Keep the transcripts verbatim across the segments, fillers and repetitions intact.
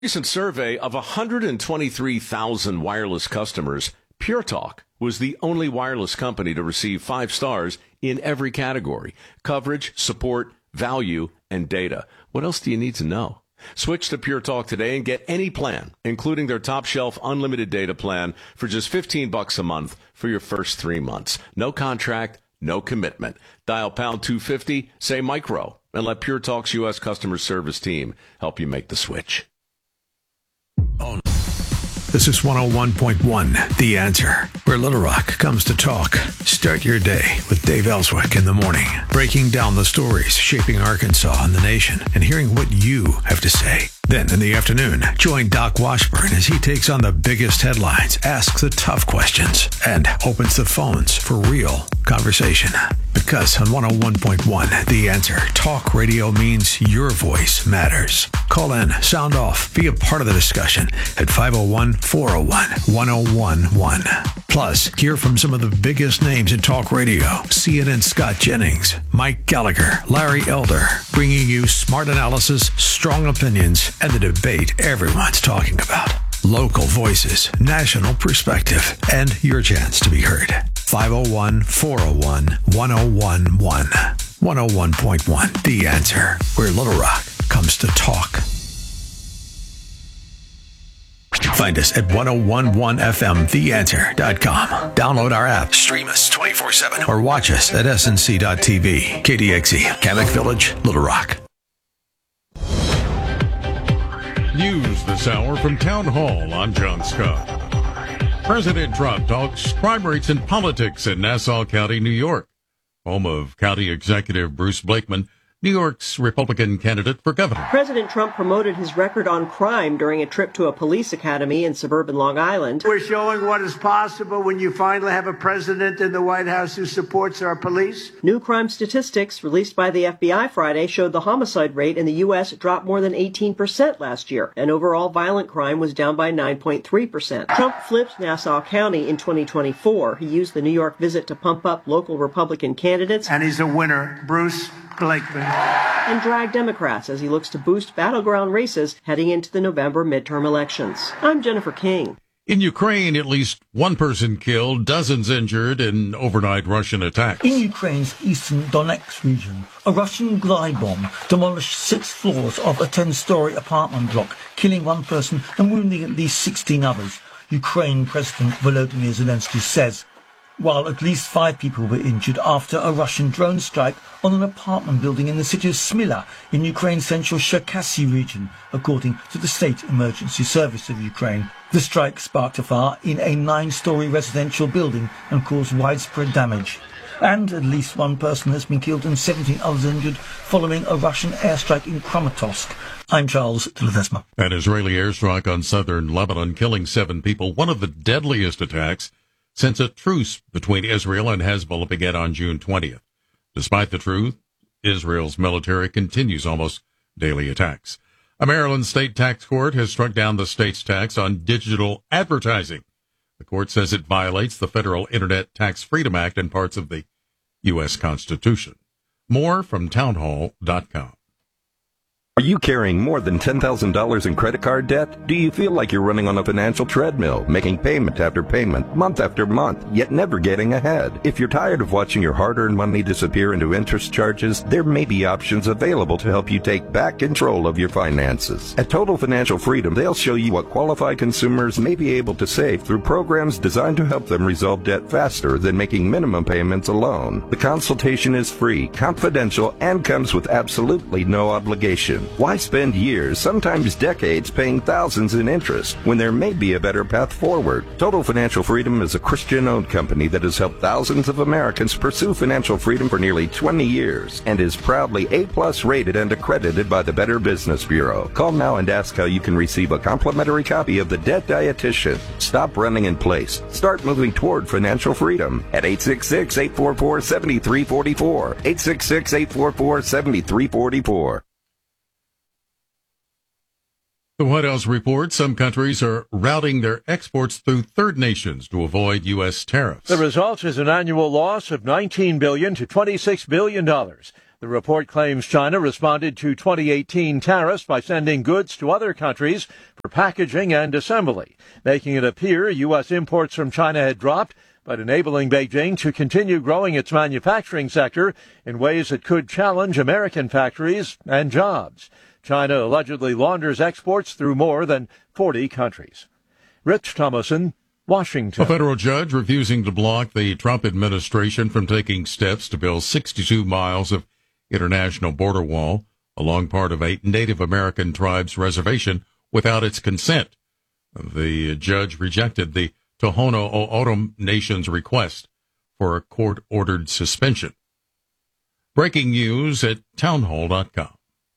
Recent survey of one hundred twenty-three thousand wireless customers, Pure Talk was the only wireless company to receive five stars in every category: coverage, support, value, and data. What else do you need to know? Switch to Pure Talk today and get any plan, including their top shelf unlimited data plan, for just fifteen bucks a month for your first three months. No contract, no commitment. Dial pound two fifty, say micro, and let Pure Talk's U S customer service team help you make the switch. Oh. This is one oh one point one, The Answer, where Little Rock comes to talk. Start your day with Dave Ellswick in the morning, breaking down the stories shaping Arkansas and the nation, and hearing what you have to say. Then in the afternoon, join Doc Washburn as he takes on the biggest headlines, asks the tough questions, and opens the phones for real conversation. Because on one oh one point one, The Answer, talk radio means your voice matters. Call in, sound off, be a part of the discussion at five oh one, four oh one, one oh one one. Plus, hear from some of the biggest names in talk radio. C N N Scott Jennings, Mike Gallagher, Larry Elder, bringing you smart analysis, strong opinions, and the debate everyone's talking about. Local voices, national perspective, and your chance to be heard. five oh one, four oh one, one oh one one. one oh one point one, The Answer, where Little Rock comes to talk. Find us at ten eleven F M the answer dot com. Download our app, stream us twenty-four seven, or watch us at S N C dot T V. K D X E, Kamak Village, Little Rock. News this hour from Town Hall. I'm John Scott. President Trump talks crime rates and politics in Nassau County, New York, home of County Executive Bruce Blakeman, New York's Republican candidate for governor. President Trump promoted his record on crime during a trip to a police academy in suburban Long Island. We're showing what is possible when you finally have a president in the White House who supports our police. New crime statistics released by the F B I Friday showed the homicide rate in the U S dropped more than eighteen percent last year, and overall violent crime was down by nine point three percent. Trump flipped Nassau County in twenty twenty-four. He used the New York visit to pump up local Republican candidates. And he's a winner, Bruce Blakeman. And drag Democrats as he looks to boost battleground races heading into the November midterm elections. I'm Jennifer King. In Ukraine, at least one person killed, dozens injured in overnight Russian attacks. In Ukraine's eastern Donetsk region, a Russian glide bomb demolished six floors of a ten-story apartment block, killing one person and wounding at least sixteen others. Ukraine President Volodymyr Zelensky says, while at least five people were injured after a Russian drone strike on an apartment building in the city of Smyla in Ukraine's central Cherkasy region, according to the State Emergency Service of Ukraine. The strike sparked a fire in a nine-story residential building and caused widespread damage. And at least one person has been killed and seventeen others injured following a Russian airstrike in Kramatorsk. I'm Charles de Ledesma. An Israeli airstrike on southern Lebanon, killing seven people, one of the deadliest attacks since a truce between Israel and Hezbollah began on June twentieth. Despite the truce, Israel's military continues almost daily attacks. A Maryland state tax court has struck down the state's tax on digital advertising. The court says it violates the Federal Internet Tax Freedom Act and parts of the U S Constitution. More from townhall dot com. Are you carrying more than ten thousand dollars in credit card debt? Do you feel like you're running on a financial treadmill, making payment after payment, month after month, yet never getting ahead? If you're tired of watching your hard-earned money disappear into interest charges, there may be options available to help you take back control of your finances. At Total Financial Freedom, they'll show you what qualified consumers may be able to save through programs designed to help them resolve debt faster than making minimum payments alone. The consultation is free, confidential, and comes with absolutely no obligation. Why spend years, sometimes decades, paying thousands in interest when there may be a better path forward? Total Financial Freedom is a Christian-owned company that has helped thousands of Americans pursue financial freedom for nearly twenty years and is proudly A-plus rated and accredited by the Better Business Bureau. Call now and ask how you can receive a complimentary copy of The Debt Dietitian. Stop running in place. Start moving toward financial freedom at eight six six, eight four four, seven three four four, eight six six, eight four four, seven three four four. The White House reports some countries are routing their exports through third nations to avoid U S tariffs. The result is an annual loss of nineteen billion dollars to twenty-six billion dollars. The report claims China responded to twenty eighteen tariffs by sending goods to other countries for packaging and assembly, making it appear U S imports from China had dropped, but enabling Beijing to continue growing its manufacturing sector in ways that could challenge American factories and jobs. China allegedly launders exports through more than forty countries. Rich Thomason, Washington. A federal judge refusing to block the Trump administration from taking steps to build sixty-two miles of international border wall along part of a Native American tribe's reservation without its consent. The judge rejected the Tohono O'odham Nation's request for a court-ordered suspension. Breaking news at townhall dot com.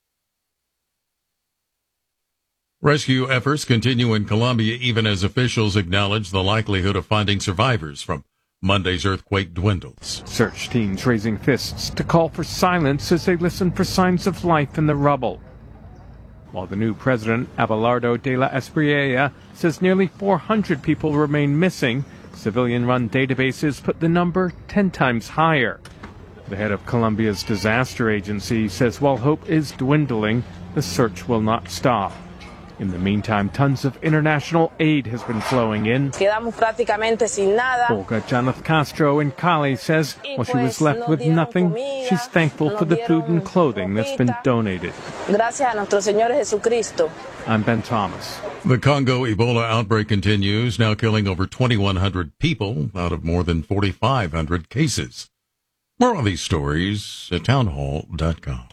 Rescue efforts continue in Colombia even as officials acknowledge the likelihood of finding survivors from Monday's earthquake dwindles. Search teams raising fists to call for silence as they listen for signs of life in the rubble. While the new president, Abelardo de la Espriella, says nearly four hundred people remain missing, civilian-run databases put the number ten times higher. The head of Colombia's disaster agency says while hope is dwindling, the search will not stop. In the meantime, tons of international aid has been flowing in. Quedamos prácticamente sin nada. Olga Janeth Castro in Cali says while she was left with nothing, she's thankful for the food and clothing that's been donated. Gracias a nuestro Señor Jesucristo. I'm Ben Thomas. The Congo Ebola outbreak continues, now killing over twenty-one hundred people out of more than forty-five hundred cases. More on these stories at townhall dot com.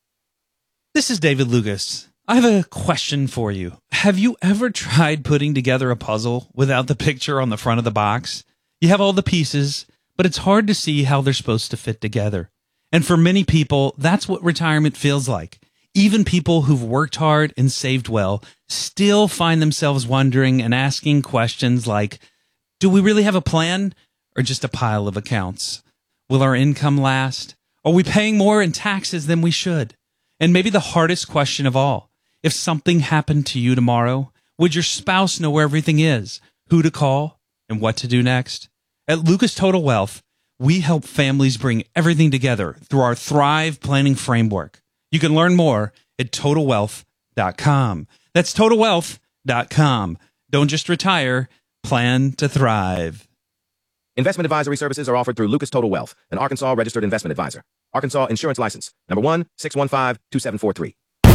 This is David Lucas. I have a question for you. Have you ever tried putting together a puzzle without the picture on the front of the box? You have all the pieces, but it's hard to see how they're supposed to fit together. And for many people, that's what retirement feels like. Even people who've worked hard and saved well still find themselves wondering and asking questions like, do we really have a plan or just a pile of accounts? Will our income last? Are we paying more in taxes than we should? And maybe the hardest question of all, if something happened to you tomorrow, would your spouse know where everything is, who to call, and what to do next? At Lucas Total Wealth, we help families bring everything together through our Thrive Planning Framework. You can learn more at total wealth dot com. That's total wealth dot com. Don't just retire, plan to thrive. Investment advisory services are offered through Lucas Total Wealth, an Arkansas registered investment advisor. Arkansas Insurance License, number one six one five two seven four three.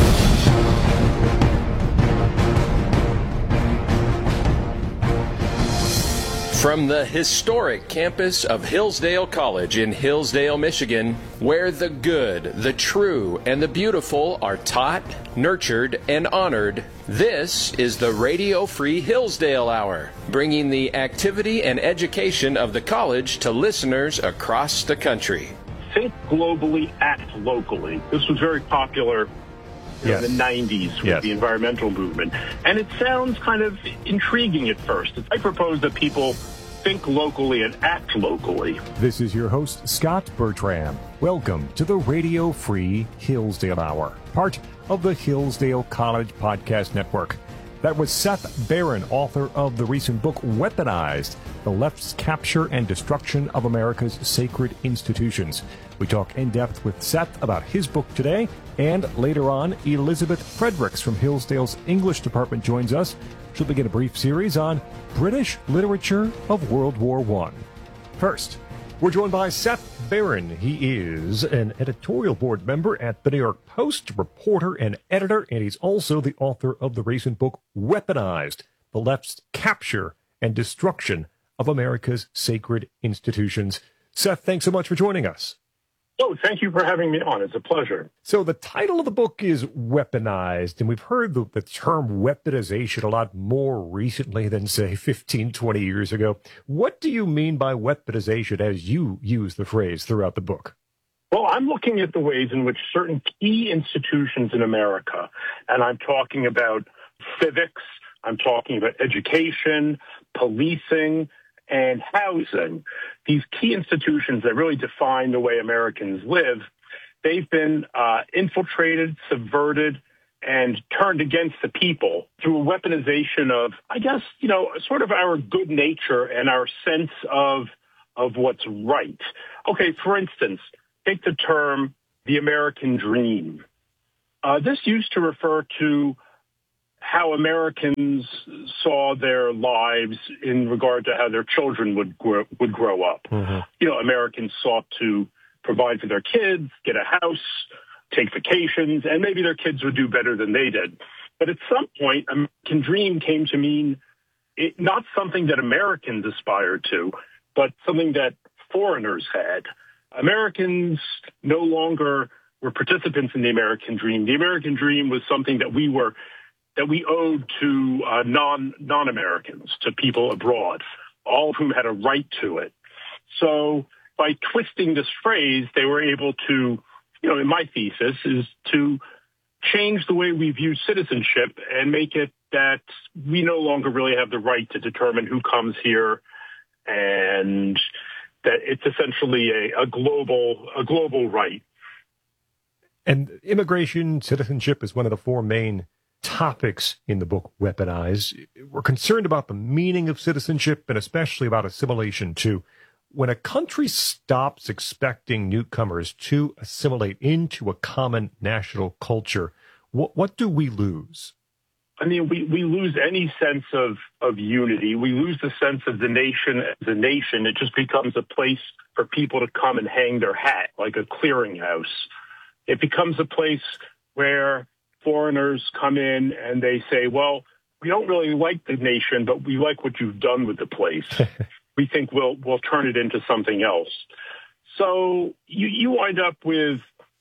From the historic campus of Hillsdale College in Hillsdale, Michigan, where the good, the true, and the beautiful are taught, nurtured, and honored, this is the Radio Free Hillsdale Hour, bringing the activity and education of the college to listeners across the country. Think globally, act locally. This was very popular in yes. the nineties with yes. the environmental movement. And it sounds kind of intriguing at first. I propose that people think locally and act locally. This is your host, Scott Bertram. Welcome to the Radio Free Hillsdale Hour, part of the Hillsdale College Podcast Network. That was Seth Barron, author of the recent book, Weaponized, The Left's Capture and Destruction of America's Sacred Institutions. We talk in depth with Seth about his book today, and later on, Elizabeth Fredericks from Hillsdale's English department joins us. She'll begin a brief series on British literature of World War One. First, we're joined by Seth Barron. He is an editorial board member at the New York Post, reporter and editor, and he's also the author of the recent book, Weaponized, The Left's Capture and Destruction of America's Sacred Institutions. Seth, thanks so much for joining us. Oh, thank you for having me on. It's a pleasure. So the title of the book is Weaponized, and we've heard the, the term weaponization a lot more recently than, say, fifteen, twenty years ago. What do you mean by weaponization as you use the phrase throughout the book? Well, I'm looking at the ways in which certain key institutions in America, and I'm talking about civics, I'm talking about education, policing, and housing, these key institutions that really define the way Americans live, they've been uh, infiltrated, subverted, and turned against the people through a weaponization of, I guess, you know, sort of our good nature and our sense of of what's right. Okay, for instance, take the term the American dream. Uh, this used to refer to how Americans saw their lives in regard to how their children would grow, would grow up. Mm-hmm. You know, Americans sought to provide for their kids, get a house, take vacations, and maybe their kids would do better than they did. But at some point, American dream came to mean it, not something that Americans aspired to, but something that foreigners had. Americans no longer were participants in the American dream. The American dream was something that we were that we owed to uh, non non-Americans, to people abroad, all of whom had a right to it. So by twisting this phrase, they were able to, you know, in my thesis, is to change the way we view citizenship and make it that we no longer really have the right to determine who comes here, and that it's essentially a, a global a global right. And immigration, citizenship is one of the four main topics in the book Weaponized. We're concerned about the meaning of citizenship and especially about assimilation too. When a country stops expecting newcomers to assimilate into a common national culture, what, what do we lose? I mean, we, we lose any sense of, of unity. We lose the sense of the nation as a nation. It just becomes a place for people to come and hang their hat, like a clearinghouse. It becomes a place where foreigners come in and they say, well, we don't really like the nation, but we like what you've done with the place. We think we'll we'll turn it into something else. So you, you wind up with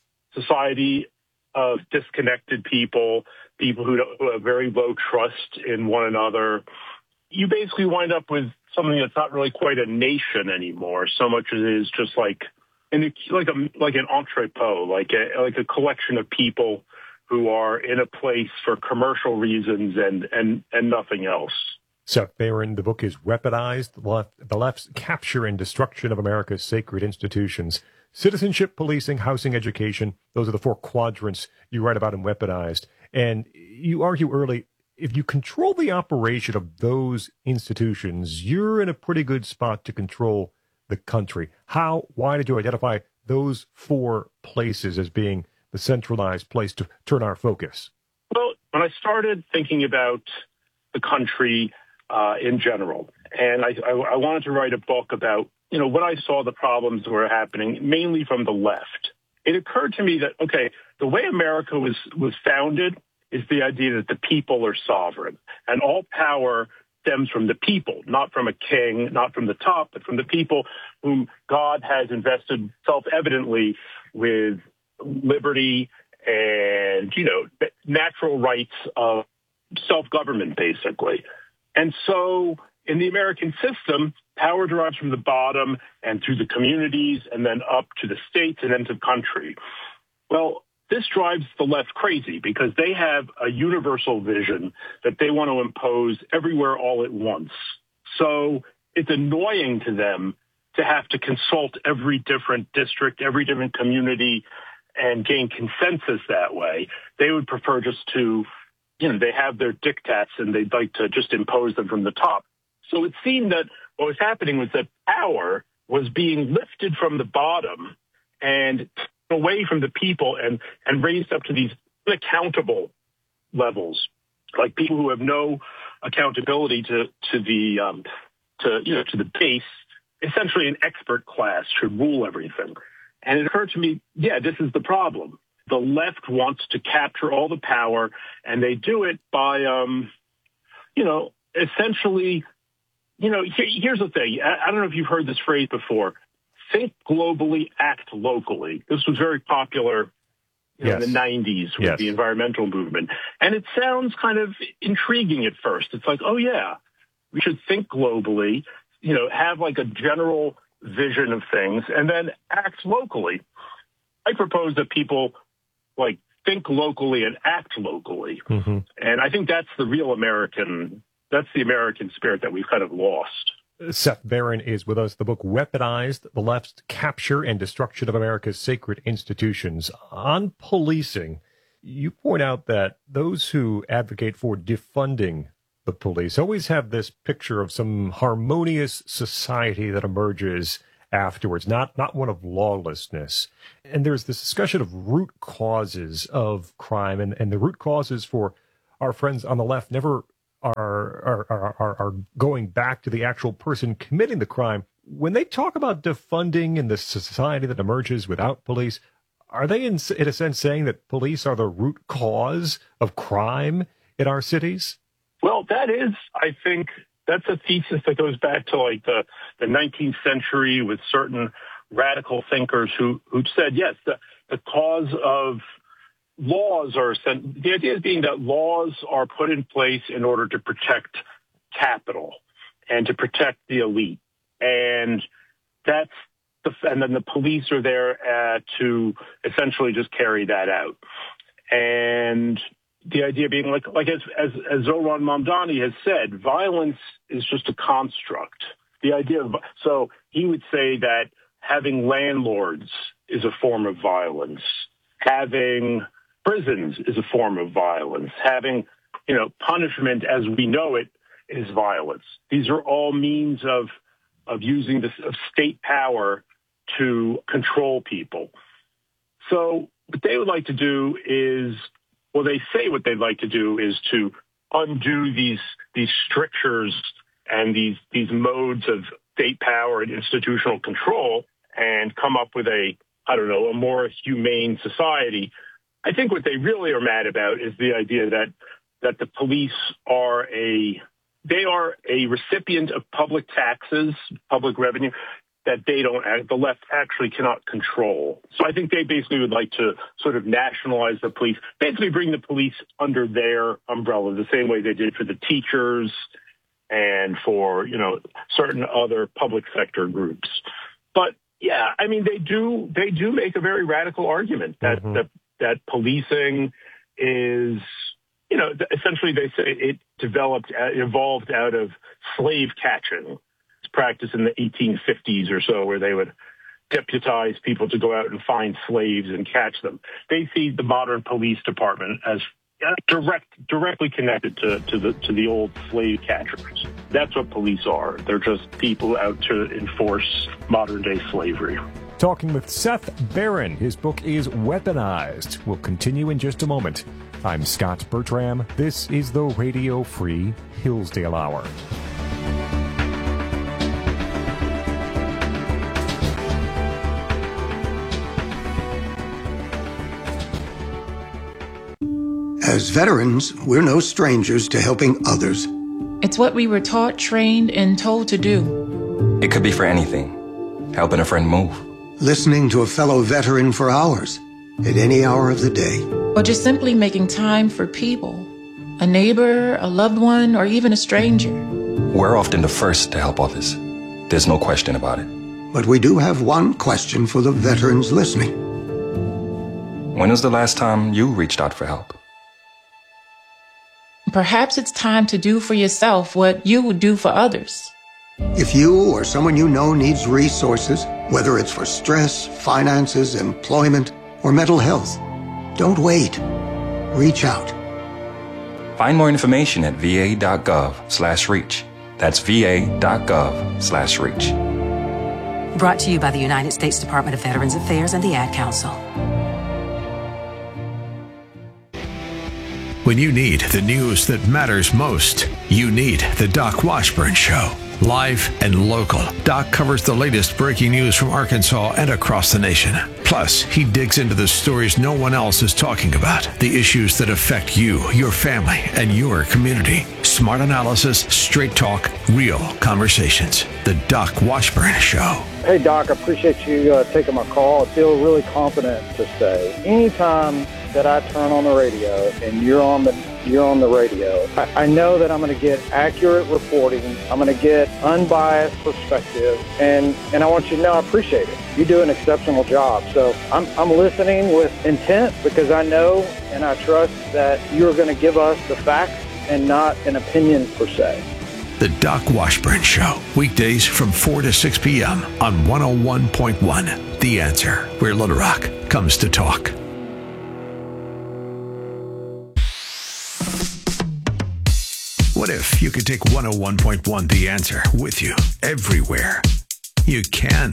society of disconnected people, people who, who have very low trust in one another. You basically wind up with something that's not really quite a nation anymore, so much as it is just like an, like a like an entrepot, like a like a collection of people who are in a place for commercial reasons and and and nothing else. Seth Barron, the book is Weaponized, the, left, the left's capture and destruction of America's sacred institutions. Citizenship, policing, housing, education, those are the four quadrants you write about in Weaponized. And you argue early, if you control the operation of those institutions, you're in a pretty good spot to control the country. How, why did you identify those four places as being the centralized place to turn our focus? Well, when I started thinking about the country uh, in general, and I, I, I wanted to write a book about, you know, when I saw the problems that were happening, mainly from the left, it occurred to me that, okay, the way America was, was founded is the idea that the people are sovereign, and all power stems from the people, not from a king, not from the top, but from the people whom God has invested self-evidently with liberty and, you know, natural rights of self-government, basically. And so in the American system, power derives from the bottom and through the communities and then up to the states and then to the country. Well, this drives the left crazy because they have a universal vision that they want to impose everywhere all at once. So it's annoying to them to have to consult every different district, every different community, and gain consensus that way. They would prefer just to, you know, they have their diktats and they'd like to just impose them from the top. So it seemed that what was happening was that power was being lifted from the bottom and away from the people and, and raised up to these unaccountable levels, like people who have no accountability to, to the, um, to, you know, to the base. Essentially an expert class should rule everything. And it occurred to me, yeah, this is the problem. The left wants to capture all the power, and they do it by, um, you know, essentially, you know, here, here's the thing. I, I don't know if you've heard this phrase before. Think globally, act locally. This was very popular you know, yes. in the nineties with yes. the environmental movement. And it sounds kind of intriguing at first. It's like, oh, yeah, we should think globally, you know, have like a general vision of things and then act locally. I propose that people like think locally and act locally. Mm-hmm. And I think that's the real American, that's the American spirit that we've kind of lost. Seth Barron is with us. The book Weaponized, the left's capture and destruction of America's sacred institutions. On policing, you point out that those who advocate for defunding the police always have this picture of some harmonious society that emerges afterwards, not not one of lawlessness. And there's this discussion of root causes of crime, and, and the root causes for our friends on the left never are are, are, are, are going back to the actual person committing the crime. When they talk about defunding in the society that emerges without police, are they in, in a sense saying that police are the root cause of crime in our cities? Well, that is, I think, that's a thesis that goes back to like the, the nineteenth century with certain radical thinkers who, who said, yes, the, the cause of laws are, the idea is being that laws are put in place in order to protect capital and to protect the elite. And that's the, and then the police are there uh, to essentially just carry that out. And the idea being like, like as, as, as Zohran Mamdani has said, violence is just a construct. The idea of, so he would say that having landlords is a form of violence. Having prisons is a form of violence. Having, you know, punishment as we know it is violence. These are all means of, of using this of state power to control people. So what they would like to do is, well, they say what they'd like to do is to undo these these strictures and these these modes of state power and institutional control and come up with a, I don't know, a more humane society. I think what they really are mad about is the idea that that the police are a they are a recipient of public taxes, public revenue that they don't, the left actually cannot control. So I think they basically would like to sort of nationalize the police, basically bring the police under their umbrella, the same way they did for the teachers and for, you know, certain other public sector groups. But yeah, I mean, they do, they do make a very radical argument that, mm-hmm. that, that policing is, you know, essentially they say it developed, evolved out of slave catching. Practice in the eighteen fifties or so, where they would deputize people to go out and find slaves and catch them. They see the modern police department as direct, directly connected to, to the to the old slave catchers. That's what police are. They're just people out to enforce modern day slavery. Talking with Seth Barron. His book is Weaponized. We'll continue in just a moment. I'm Scott Bertram. This is the Radio Free Hillsdale Hour. As veterans, we're no strangers to helping others. It's what we were taught, trained, and told to do. It could be for anything. Helping a friend move. Listening to a fellow veteran for hours, at any hour of the day. Or just simply making time for people. A neighbor, a loved one, or even a stranger. We're often the first to help others. There's no question about it. But we do have one question for the veterans listening. When was the last time you reached out for help? Perhaps it's time to do for yourself what you would do for others. If you or someone you know needs resources, whether it's for stress, finances, employment, or mental health, don't wait. Reach out. Find more information at va.gov slash reach. That's va.gov slash reach. Brought to you by the United States Department of Veterans Affairs and the Ad Council. When you need the news that matters most, you need the Doc Washburn Show. Live and local, Doc covers the latest breaking news from Arkansas and across the nation. Plus, he digs into the stories no one else is talking about, the issues that affect you, your family, and your community. Smart analysis, straight talk, real conversations. The Doc Washburn Show. Hey, Doc, I appreciate you uh, taking my call. I feel really confident to say anytime that I turn on the radio and you're on the you're on the radio, I, I know that I'm going to get accurate reporting. I'm going to get unbiased perspective, and, and I want you to know I appreciate it. You do an exceptional job. So I'm I'm listening with intent because I know and I trust that you're going to give us the facts and not an opinion per se. The Doc Washburn Show, weekdays from four to six p.m. on one oh one point one. The Answer, where Little Rock comes to talk. What if you could take one oh one point one The Answer with you everywhere? You can.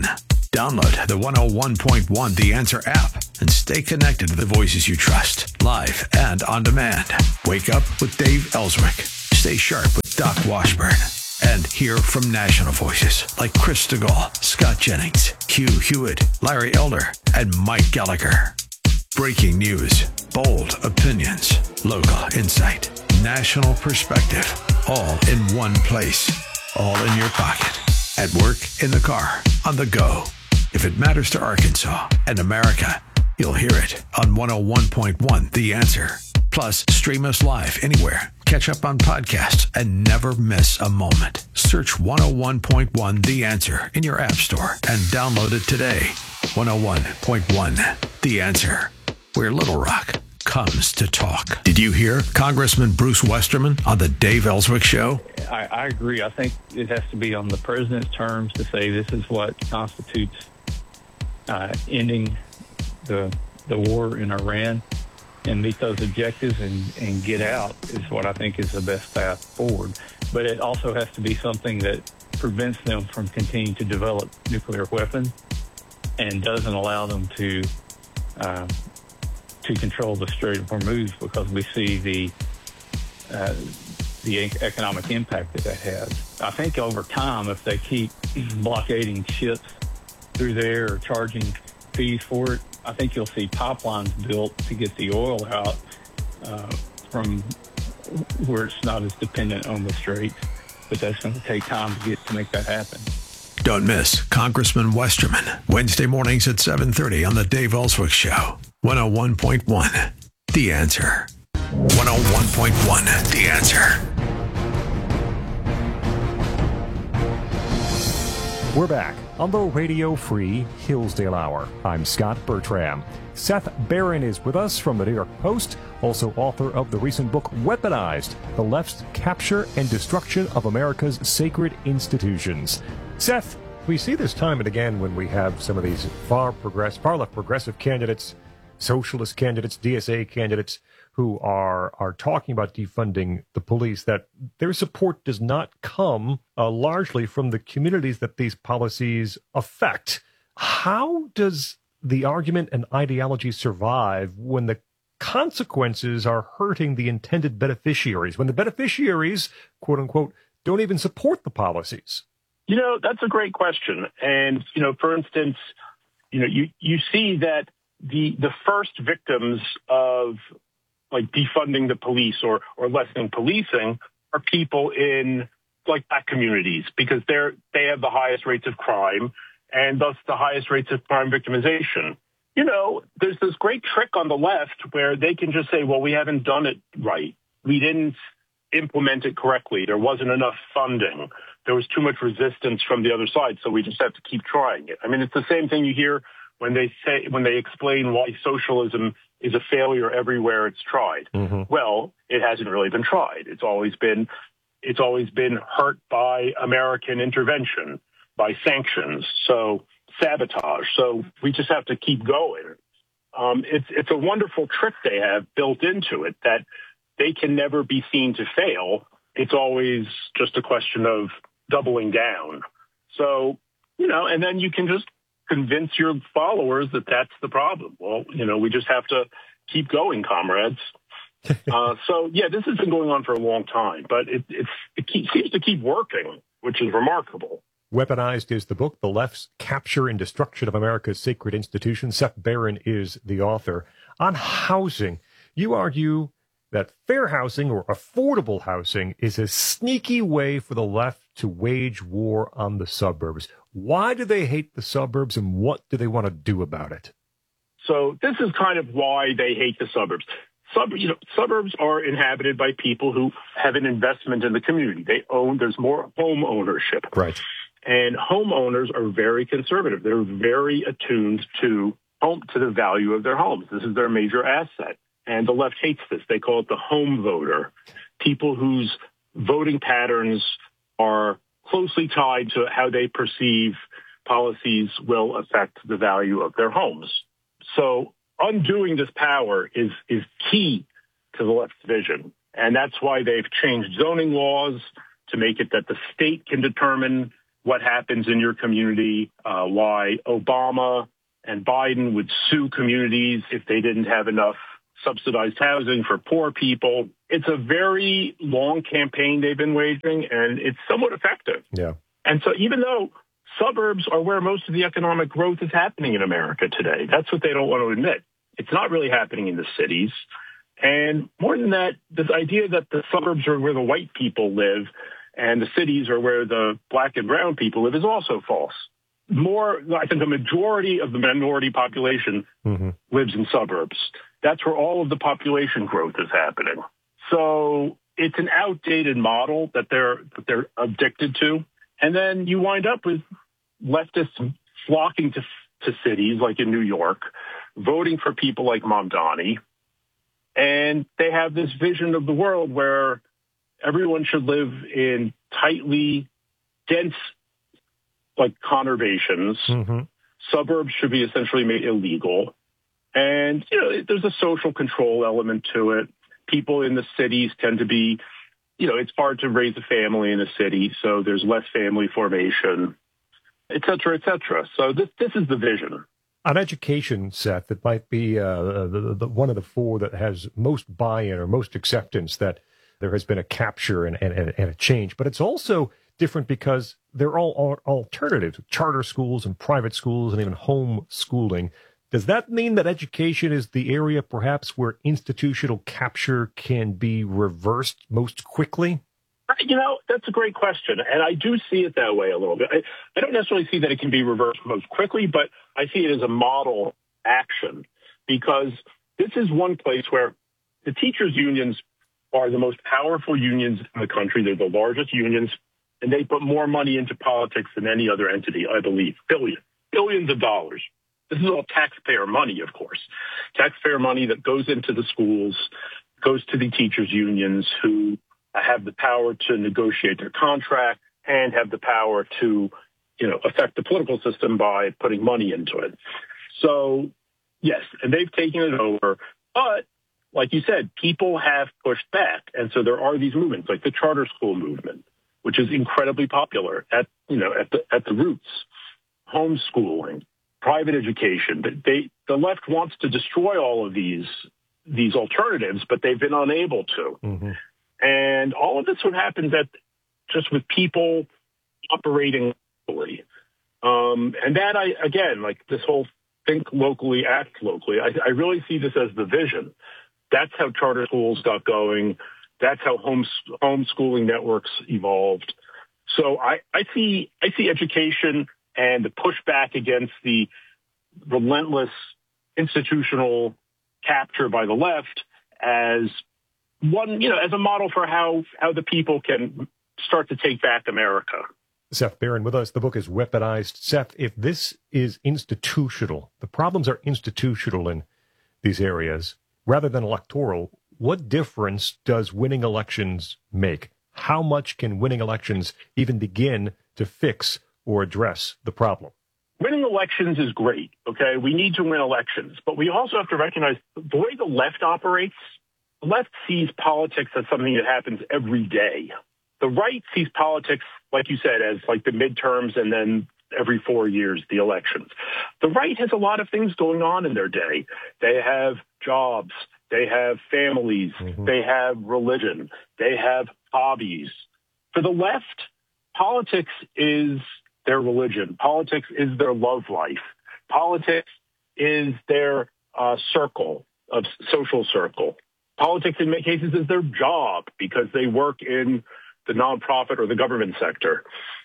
Download the one oh one point one The Answer app and stay connected to the voices you trust, live and on demand. Wake up with Dave Ellswick. Stay sharp with Doc Washburn. And hear from national voices like Chris DeGaulle, Scott Jennings, Hugh Hewitt, Larry Elder, and Mike Gallagher. Breaking news, bold opinions, local insight, national perspective, all in one place, all in your pocket, at work, in the car, on the go. If it matters to Arkansas and America, you'll hear it on one oh one point one The Answer. Plus, stream us live anywhere. Catch up on podcasts and never miss a moment. Search one oh one point one The Answer in your app store and download it today. one oh one point one The Answer, where Little Rock comes to talk. Did you hear Congressman Bruce Westerman on the Dave Ellswick Show? I, I agree. I think it has to be on the president's terms to say this is what constitutes uh, ending the the war in Iran. And meet those objectives and, and get out is what I think is the best path forward. But it also has to be something that prevents them from continuing to develop nuclear weapons and doesn't allow them to uh, to control the Strait of Hormuz, because we see the uh, the economic impact that that has. I think over time, if they keep blockading ships through there or charging fees for it, I think you'll see pipelines built to get the oil out uh, from where it's not as dependent on the Strait. But that's going to take time to get to make that happen. Don't miss Congressman Westerman, Wednesday mornings at seven thirty on the Dave Ellswick Show. one oh one point one The Answer. one oh one point one The Answer. We're back on the Radio Free Hillsdale Hour. I'm Scott Bertram. Seth Barron is with us from the New York Post, also author of the recent book Weaponized, The Left's Capture and Destruction of America's Sacred Institutions. Seth, we see this time and again when we have some of these far progress, far left progressive candidates, socialist candidates, D S A candidates, who are are talking about defunding the police, that their support does not come uh, largely from the communities that these policies affect. How does the argument and ideology survive when the consequences are hurting the intended beneficiaries, when the beneficiaries, quote unquote, don't even support the policies? You know, that's a great question. And, you know, for instance, you know, you, you see that the the first victims of like defunding the police or, or lessening policing are people in like black communities, because they're, they have the highest rates of crime and thus the highest rates of crime victimization. You know, there's this great trick on the left where they can just say, well, we haven't done it right. We didn't implement it correctly. There wasn't enough funding. There was too much resistance from the other side. So we just have to keep trying it. I mean, it's the same thing you hear when they say, when they explain why socialism is a failure everywhere it's tried. Mm-hmm. Well, it hasn't really been tried. It's always been, it's always been hurt by American intervention, by sanctions, so sabotage. So we just have to keep going. Um, it's it's a wonderful trick they have built into it that they can never be seen to fail. It's always just a question of doubling down. So, you know, and then you can just convince your followers that that's the problem. Well, you know, we just have to keep going, comrades. uh, so, yeah, this has been going on for a long time, but it, it's, it keep, seems to keep working, which is remarkable. Weaponized is the book, The Left's Capture and Destruction of America's Sacred Institutions. Seth Barron is the author. On housing, you argue that fair housing or affordable housing is a sneaky way for the left to wage war on the suburbs. Why do they hate the suburbs, and what do they want to do about it? So this is kind of why they hate the suburbs. Sub, you know, suburbs are inhabited by people who have an investment in the community. They own, there's more home ownership. Right. And homeowners are very conservative. They're very attuned to home, to the value of their homes. This is their major asset. And the left hates this. They call it the home voter. People whose voting patterns are closely tied to how they perceive policies will affect the value of their homes. So undoing this power is, is key to the left's vision. And that's why they've changed zoning laws to make it that the state can determine what happens in your community, uh, why Obama and Biden would sue communities if they didn't have enough subsidized housing for poor people. It's a very long campaign they've been waging, and it's somewhat effective. Yeah. And so even though suburbs are where most of the economic growth is happening in America today, that's what they don't want to admit. It's not really happening in the cities. And more than that, this idea that the suburbs are where the white people live and the cities are where the black and brown people live is also false. More, I think the majority of the minority population mm-hmm. lives in suburbs. That's where all of the population growth is happening. So it's an outdated model that they're that they're addicted to. And then you wind up with leftists flocking to, to cities like in New York, voting for people like Mamdani. And they have this vision of the world where everyone should live in tightly dense, like conurbations. Mm-hmm. Suburbs should be essentially made illegal. And, you know, there's a social control element to it. People in the cities tend to be, you know, it's hard to raise a family in a city, so there's less family formation, et cetera, et cetera. So this, this is the vision. On education, Seth, it might be uh, the, the, one of the four that has most buy-in or most acceptance that there has been a capture and, and, and a change. But it's also different because they're all alternatives, charter schools and private schools and even home schooling. Does that mean that education is the area perhaps where institutional capture can be reversed most quickly? You know, that's a great question. And I do see it that way a little bit. I, I don't necessarily see that it can be reversed most quickly, but I see it as a model action because this is one place where the teachers' unions are the most powerful unions in the country. They're the largest unions, and they put more money into politics than any other entity, I believe. Billions, billions of dollars. This is all taxpayer money, of course. Taxpayer money that goes into the schools, goes to the teachers' unions who have the power to negotiate their contract and have the power to, you know, affect the political system by putting money into it. So, yes, and they've taken it over. But, like you said, people have pushed back. And so there are these movements, like the charter school movement, which is incredibly popular at, you know, at the, at the roots. Homeschooling, private education. They, the left wants to destroy all of these, these alternatives, but they've been unable to. Mm-hmm. And all of this would happen that just with people operating locally. Um, and that, I again, like this whole think locally, act locally, I, I really see this as the vision. That's how charter schools got going. That's how home, homeschooling networks evolved. So I, I see I see education and the pushback against the relentless institutional capture by the left as one, you know, as a model for how, how the people can start to take back America. Seth Barron with us. The book is Weaponized. Seth, if this is institutional, the problems are institutional in these areas rather than electoral, what difference does winning elections make? How much can winning elections even begin to fix or address the problem? Winning elections is great, okay? We need to win elections, but we also have to recognize the way the left operates. The left sees politics as something that happens every day. The right sees politics, like you said, as like the midterms and then every four years, the elections. The right has a lot of things going on in their day. They have jobs. They have families. Mm-hmm. They have religion. They have hobbies. For the left, politics is their religion. Politics is their love life. Politics is their uh, circle, of social circle. Politics, in many cases, is their job because they work in the nonprofit or the government sector.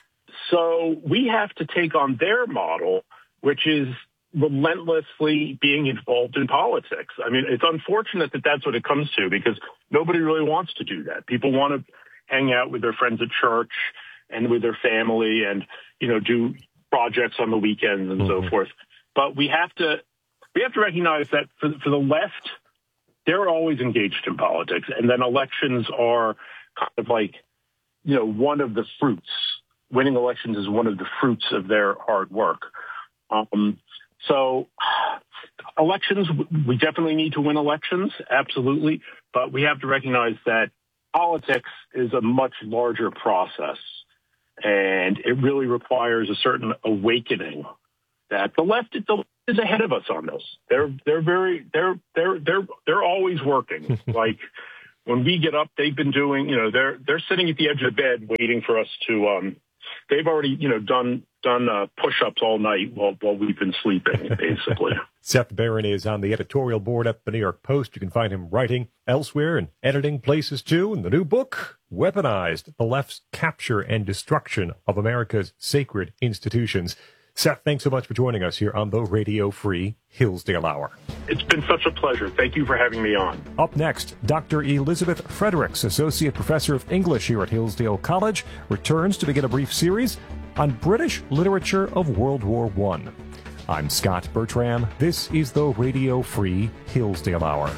So we have to take on their model, which is relentlessly being involved in politics. I mean, it's unfortunate that that's what it comes to because nobody really wants to do that. People want to hang out with their friends at church and with their family and, you know, do projects on the weekends and mm-hmm. so forth. But we have to we have to recognize that for, for the left, they're always engaged in politics. And then elections are kind of like, you know, one of the fruits. Winning elections is one of the fruits of their hard work. Um, so elections, we definitely need to win elections, absolutely. But we have to recognize that politics is a much larger process. And it really requires a certain awakening that the left is ahead of us on this. They're they're very they're they're they're they're always working. Like when we get up, they've been doing, you know, they're they're sitting at the edge of the bed waiting for us to um they've already, you know, done done uh, push-ups all night while while we've been sleeping, basically. Seth Barron is on the editorial board at the New York Post. You can find him writing elsewhere and editing places too. In the new book, Weaponized: The Left's Capture and Destruction of America's Sacred Institutions. Seth, thanks so much for joining us here on the Radio Free Hillsdale Hour. It's been such a pleasure. Thank you for having me on. Up next, Doctor Elizabeth Fredericks, Associate Professor of English here at Hillsdale College, returns to begin a brief series on British literature of World War One. I'm Scott Bertram. This is the Radio Free Hillsdale Hour.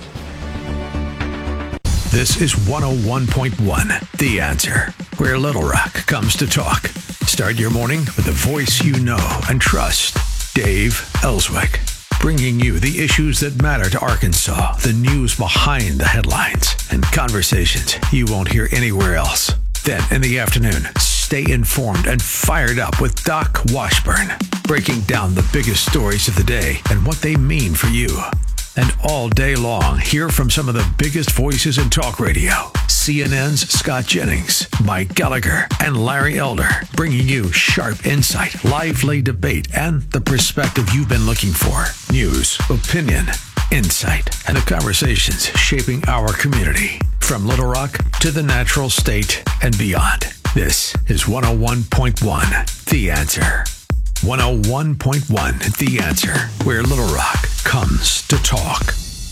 This is one oh one point one, The Answer, where Little Rock comes to talk. Start your morning with a voice you know and trust. Dave Ellswick, bringing you the issues that matter to Arkansas, the news behind the headlines, and conversations you won't hear anywhere else. Then in the afternoon, stay informed and fired up with Doc Washburn, breaking down the biggest stories of the day and what they mean for you. And all day long, hear from some of the biggest voices in talk radio. C N N's Scott Jennings, Mike Gallagher, and Larry Elder, bringing you sharp insight, lively debate, and the perspective you've been looking for. News, opinion, insight, and the conversations shaping our community. From Little Rock to the natural state and beyond. This is one oh one point one, The Answer. one oh one point one, The Answer, where Little Rock comes to talk.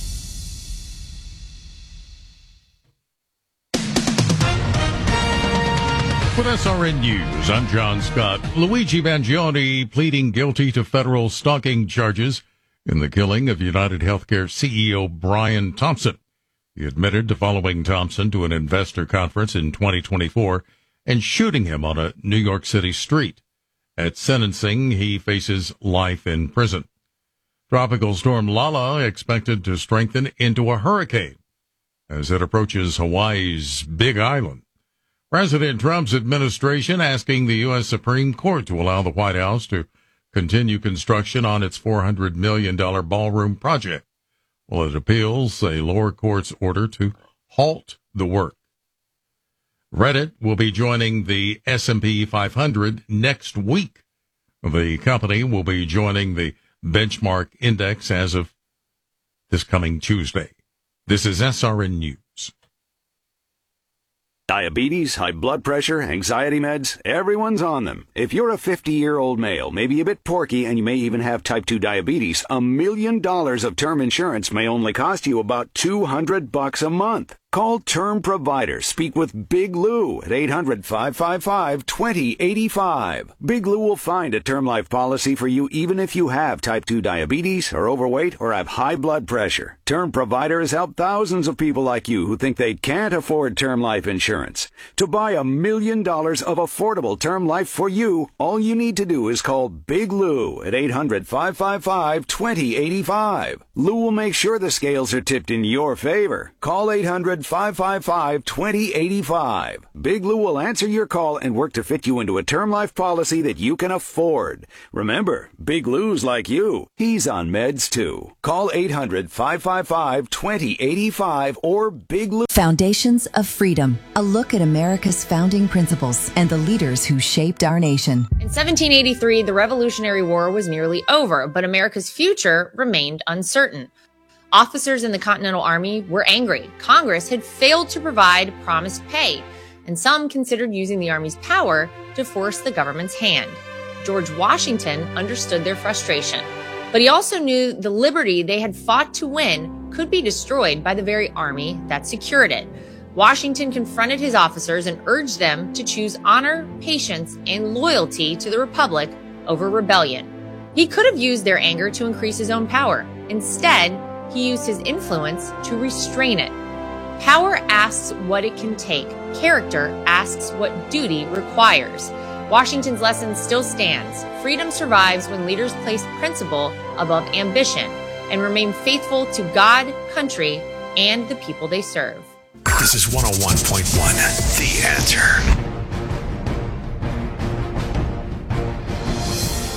With S R N News, I'm John Scott. Luigi Mangione pleading guilty to federal stalking charges in the killing of United Healthcare C E O Brian Thompson. He admitted to following Thompson to an investor conference in twenty twenty-four and shooting him on a New York City street. At sentencing, he faces life in prison. Tropical storm Lala expected to strengthen into a hurricane as it approaches Hawaii's Big Island. President Trump's administration asking the U S Supreme Court to allow the White House to continue construction on its four hundred million dollars ballroom project, while it appeals a lower court's order to halt the work. Reddit will be joining the S and P five hundred next week. The company will be joining the benchmark index as of this coming Tuesday. This is S R N News. Diabetes, high blood pressure, anxiety meds, everyone's on them. If you're a fifty-year-old male, maybe a bit porky, and you may even have type two diabetes, a million dollars of term insurance may only cost you about two hundred bucks a month. Call Term Provider. Speak with Big Lou at eight hundred, five five five, two zero eight five. Big Lou will find a term life policy for you even if you have type two diabetes, are overweight, or have high blood pressure. Term Provider has helped thousands of people like you who think they can't afford term life insurance. To buy a million dollars of affordable term life for you, all you need to do is call Big Lou at eight hundred, five five five, two zero eight five. Lou will make sure the scales are tipped in your favor. Call eight hundred, five five five, two zero eight five. Big Lou will answer your call and work to fit you into a term life policy that you can afford. Remember, Big Lou's like you. He's on meds too. Call eight hundred, five five five, two zero eight five or Big Lou. Foundations of Freedom. A look at America's founding principles and the leaders who shaped our nation. In seventeen eighty-three, the Revolutionary War was nearly over, but America's future remained uncertain. Officers in the Continental Army were angry. Congress had failed to provide promised pay, and some considered using the Army's power to force the government's hand. George Washington understood their frustration, but he also knew the liberty they had fought to win could be destroyed by the very army that secured it. Washington confronted his officers and urged them to choose honor, patience, and loyalty to the Republic over rebellion. He could have used their anger to increase his own power. Instead, he used his influence to restrain it. Power asks what it can take. Character asks what duty requires. Washington's lesson still stands. Freedom survives when leaders place principle above ambition and remain faithful to God, country, and the people they serve. This is one oh one point one, The Answer.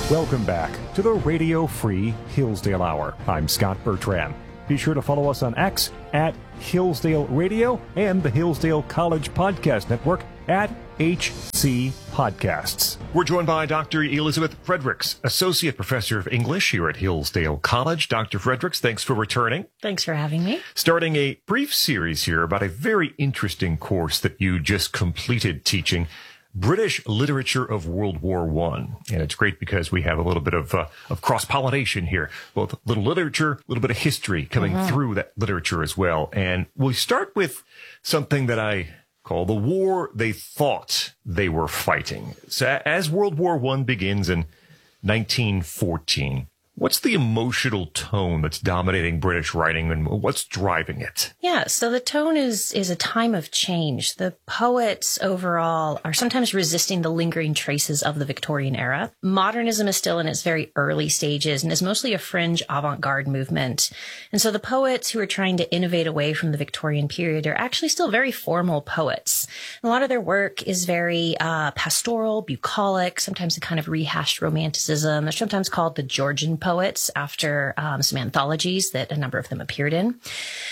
Welcome back to the Radio Free Hillsdale Hour. I'm Scott Bertram. Be sure to follow us on X at Hillsdale Radio and the Hillsdale College Podcast Network at H C Podcasts. We're joined by Doctor Elizabeth Fredericks, Associate Professor of English here at Hillsdale College. Doctor Fredericks, thanks for returning. Thanks for having me. Starting a brief series here about a very interesting course that you just completed teaching, British Literature of World War One. And it's great because we have a little bit of uh, of cross-pollination here, both a little literature, a little bit of history coming mm-hmm. through that literature as well. And we'll start with something that I call the war they thought they were fighting. So as World War One begins in nineteen fourteen, what's the emotional tone that's dominating British writing and what's driving it? Yeah, so the tone is is a time of change. The poets overall are sometimes resisting the lingering traces of the Victorian era. Modernism is still in its very early stages and is mostly a fringe avant-garde movement. And so the poets who are trying to innovate away from the Victorian period are actually still very formal poets. A lot of their work is very uh, pastoral, bucolic, sometimes a kind of rehashed romanticism. They're sometimes called the Georgian poets. Poets after um, some anthologies that a number of them appeared in.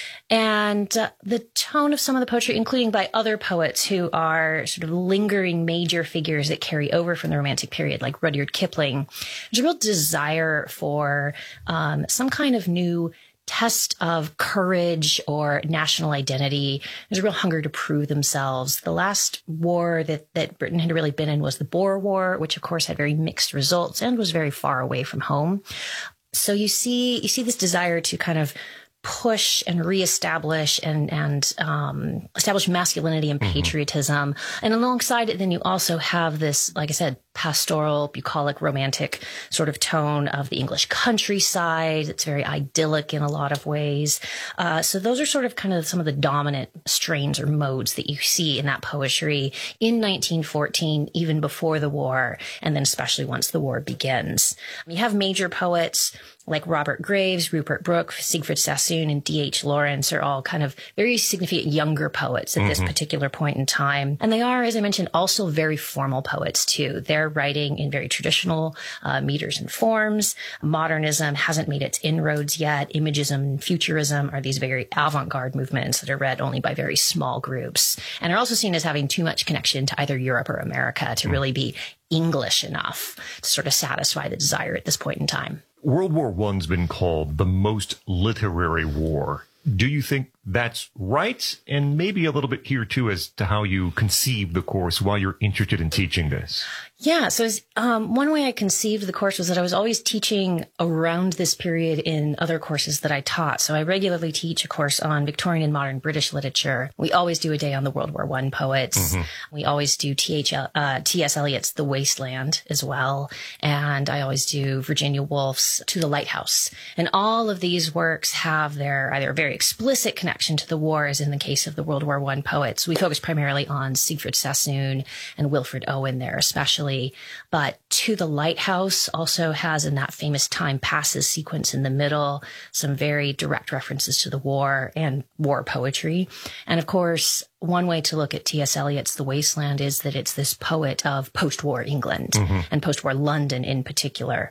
And uh, the tone of some of the poetry, including by other poets who are sort of lingering major figures that carry over from the Romantic period, like Rudyard Kipling, there's a real desire for um, some kind of new test of courage or national identity. There's a real hunger to prove themselves. The last war that, that Britain had really been in was the Boer War, which of course had very mixed results and was very far away from home. So you see, you see this desire to kind of push and reestablish and, and, um, establish masculinity and patriotism. Mm-hmm. And alongside it, then you also have this, like I said, pastoral, bucolic, romantic sort of tone of the English countryside. It's very idyllic in a lot of ways. Uh, so those are sort of kind of some of the dominant strains or modes that you see in that poetry in nineteen fourteen, even before the war, and then especially once the war begins. You have major poets like Robert Graves, Rupert Brooke, Siegfried Sassoon, and D H Lawrence are all kind of very significant younger poets at mm-hmm. this particular point in time. And they are, as I mentioned, also very formal poets too. They're writing in very traditional uh, meters and forms. Modernism hasn't made its inroads yet. Imagism and futurism are these very avant-garde movements that are read only by very small groups and are also seen as having too much connection to either Europe or America to really be English enough to sort of satisfy the desire at this point in time. World War One's been called the most literary war. Do you think that's right? And maybe a little bit here, too, as to how you conceive the course while you're interested in teaching this. Yeah. So as, um, one way I conceived the course was that I was always teaching around this period in other courses that I taught. So I regularly teach a course on Victorian and modern British literature. We always do a day on the World War One poets. Mm-hmm. We always do T H L, uh, T S Eliot's The Wasteland as well. And I always do Virginia Woolf's To the Lighthouse. And all of these works have their either very explicit connection to the war, as in the case of the World War One poets. We focus primarily on Siegfried Sassoon and Wilfred Owen there, especially. But To the Lighthouse also has, in that famous time passes sequence in the middle, some very direct references to the war and war poetry. And of course, one way to look at T S Eliot's The Wasteland is that it's this poet of post-war England mm-hmm. and post-war London in particular.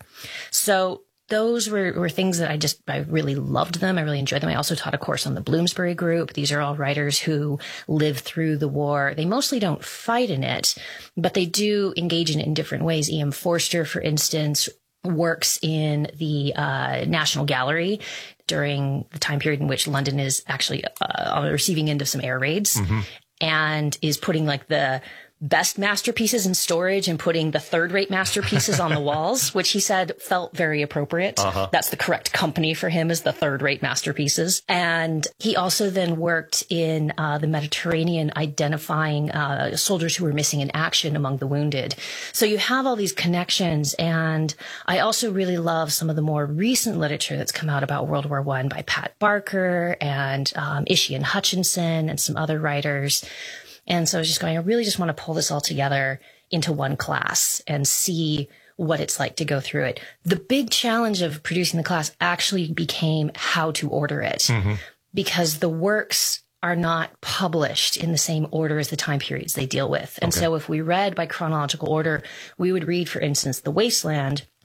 So those were, were things that I just, I really loved them. I really enjoyed them. I also taught a course on the Bloomsbury Group. These are all writers who lived through the war. They mostly don't fight in it, but they do engage in it in different ways. E M Forster, for instance, works in the uh, National Gallery during the time period in which London is actually uh, on the receiving end of some air raids mm-hmm. and is putting like the best masterpieces in storage and putting the third-rate masterpieces on the walls, which he said felt very appropriate. Uh-huh. That's the correct company for him, is the third-rate masterpieces. And he also then worked in uh, the Mediterranean, identifying uh, soldiers who were missing in action among the wounded. So you have all these connections. And I also really love some of the more recent literature that's come out about World War One by Pat Barker and um, Ishian Hutchinson and some other writers. And so I was just going, I really just want to pull this all together into one class and see what it's like to go through it. The big challenge of producing the class actually became how to order it mm-hmm. because the works are not published in the same order as the time periods they deal with. And okay. so if we read by chronological order, we would read, for instance, The Wasteland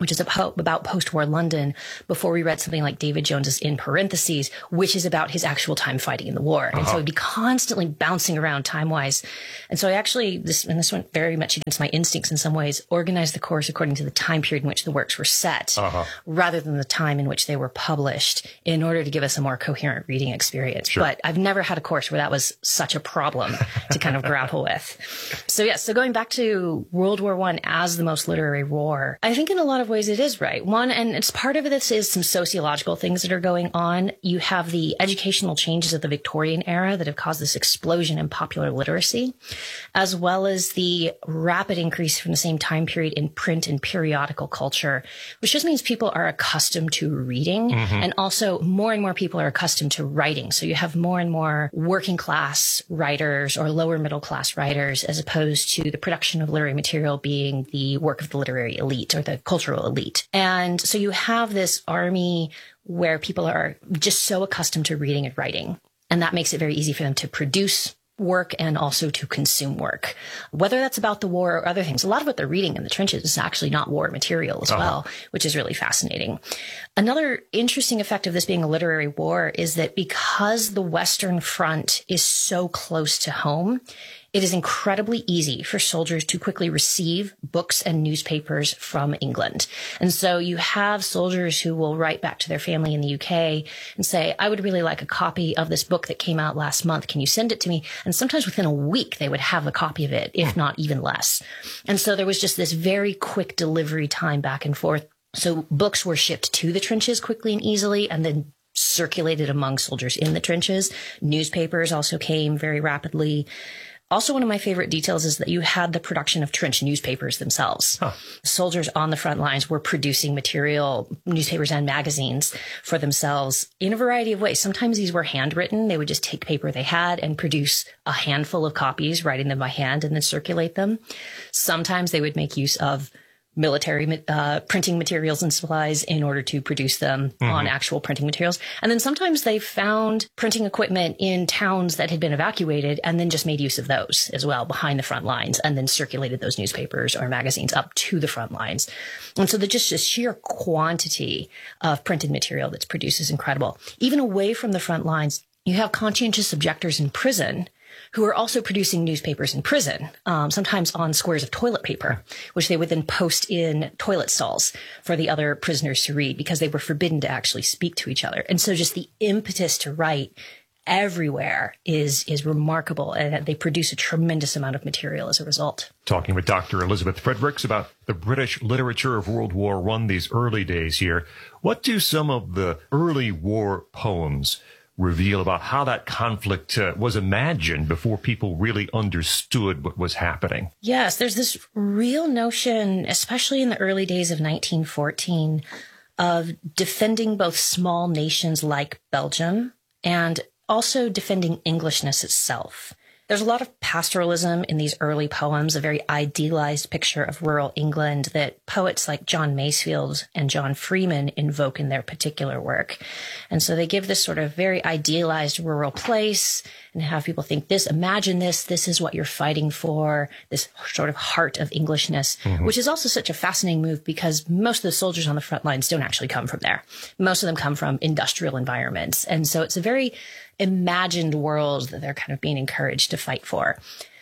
which is about post-war London, before we read something like David Jones's In Parentheses, which is about his actual time fighting in the war. Uh-huh. And so I'd be constantly bouncing around time-wise. And so I actually, this and this went very much against my instincts in some ways, organized the course according to the time period in which the works were set, uh-huh. rather than the time in which they were published, in order to give us a more coherent reading experience. Sure. But I've never had a course where that was such a problem to kind of grapple with. So yes, so going back to World War One as the most literary war, I think in a lot of ways it is right. One, and it's part of this is some sociological things that are going on. You have the educational changes of the Victorian era that have caused this explosion in popular literacy, as well as the rapid increase from the same time period in print and periodical culture, which just means people are accustomed to reading, mm-hmm. and also more and more people are accustomed to writing. So you have more and more working class writers or lower middle class writers, as opposed to the production of literary material being the work of the literary elite or the cultural elite. And so you have this army where people are just so accustomed to reading and writing. And that makes it very easy for them to produce work and also to consume work, whether that's about the war or other things. A lot of what they're reading in the trenches is actually not war material as uh-huh. well, which is really fascinating. Another interesting effect of this being a literary war is that because the Western Front is so close to home, it is incredibly easy for soldiers to quickly receive books and newspapers from England. And so you have soldiers who will write back to their family in the U K and say, I would really like a copy of this book that came out last month. Can you send it to me? And sometimes within a week, they would have a copy of it, if not even less. And so there was just this very quick delivery time back and forth. So books were shipped to the trenches quickly and easily, and then circulated among soldiers in the trenches. Newspapers also came very rapidly. Also, one of my favorite details is that you had the production of trench newspapers themselves. Huh. Soldiers on the front lines were producing material, newspapers and magazines for themselves in a variety of ways. Sometimes these were handwritten. They would just take paper they had and produce a handful of copies, writing them by hand, and then circulate them. Sometimes they would make use of military uh, printing materials and supplies in order to produce them mm-hmm. on actual printing materials. And then sometimes they found printing equipment in towns that had been evacuated and then just made use of those as well behind the front lines, and then circulated those newspapers or magazines up to the front lines. And so the just the sheer quantity of printed material that's produced is incredible. Even away from the front lines, you have conscientious objectors in prison who are also producing newspapers in prison, um, sometimes on squares of toilet paper, which they would then post in toilet stalls for the other prisoners to read, because they were forbidden to actually speak to each other. And so just the impetus to write everywhere is is remarkable, and they produce a tremendous amount of material as a result. Talking with Doctor Elizabeth Fredericks about the British literature of World War One, these early days here. What do some of the early war poems reveal about how that conflict uh, was imagined before people really understood what was happening? Yes, there's this real notion, especially in the early days of nineteen fourteen, of defending both small nations like Belgium and also defending Englishness itself. There's a lot of pastoralism in these early poems, a very idealized picture of rural England that poets like John Masefield and John Freeman invoke in their particular work. And so they give this sort of very idealized rural place and have people think this, imagine this, this is what you're fighting for, this sort of heart of Englishness, mm-hmm. which is also such a fascinating move because most of the soldiers on the front lines don't actually come from there. Most of them come from industrial environments. And so it's a very imagined world that they're kind of being encouraged to fight for.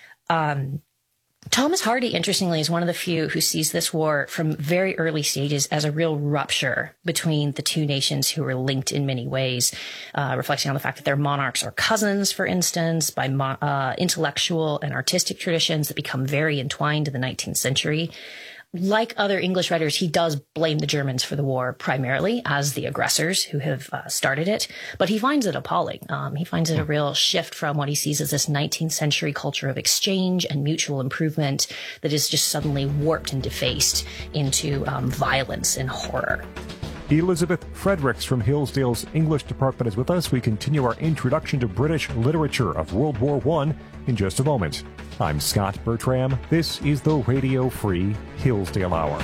Um, Thomas Hardy, interestingly, is one of the few who sees this war from very early stages as a real rupture between the two nations who were linked in many ways, uh, reflecting on the fact that their monarchs are cousins, for instance, by mo- uh, intellectual and artistic traditions that become very entwined in the nineteenth century. Like other English writers, he does blame the Germans for the war primarily as the aggressors who have uh, started it, but he finds it appalling. Um, he finds it a real shift from what he sees as this nineteenth century culture of exchange and mutual improvement that is just suddenly warped and defaced into um, violence and horror. Elizabeth Fredericks from Hillsdale's English department is with us. We continue our introduction to British literature of World War One in just a moment. I'm Scott Bertram. This is the Radio Free Hillsdale Hour.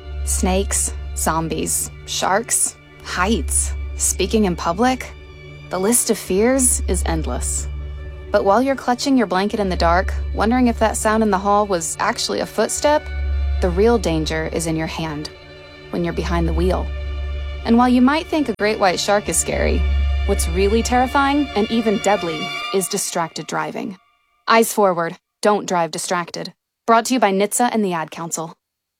Snakes, zombies, sharks, heights, speaking in public. The list of fears is endless. But while you're clutching your blanket in the dark, wondering if that sound in the hall was actually a footstep, the real danger is in your hand, when you're behind the wheel. And while you might think a great white shark is scary, what's really terrifying and even deadly is distracted driving. Eyes forward, don't drive distracted. Brought to you by N H T S A and the Ad Council.